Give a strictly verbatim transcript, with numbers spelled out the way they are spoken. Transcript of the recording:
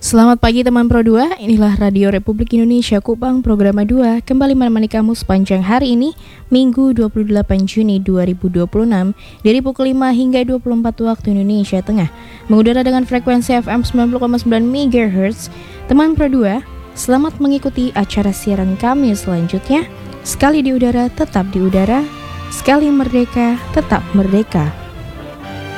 Selamat pagi teman Pro dua, inilah Radio Republik Indonesia Kupang Programa dua kembali menemani kamu sepanjang hari ini, Minggu dua puluh delapan Juni dua ribu dua puluh enam dari pukul lima hingga dua puluh empat waktu Indonesia Tengah, mengudara dengan frekuensi F M sembilan puluh koma sembilan megahertz. Teman Pro dua, selamat mengikuti acara siaran kami selanjutnya. Sekali di udara, tetap di udara. Sekali merdeka, tetap merdeka.